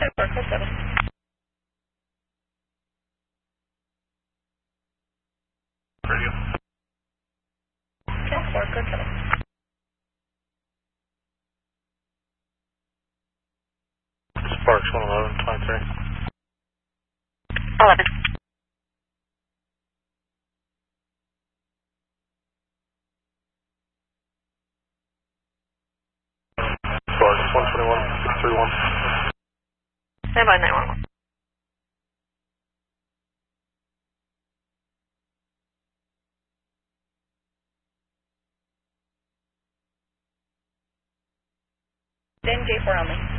10-4, code 7. 10-4, code 7. Sparks 111, 23. 11. Sparks 121, 631. Stand by 911. Then J4 only.